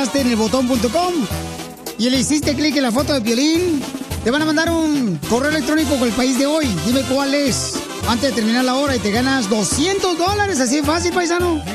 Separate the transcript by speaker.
Speaker 1: en elbotón.com y le hiciste clic en la foto de Piolín, te van a mandar un correo electrónico con el país de hoy. Dime cuál es antes de terminar la hora y te ganas $200. Así de fácil, paisano.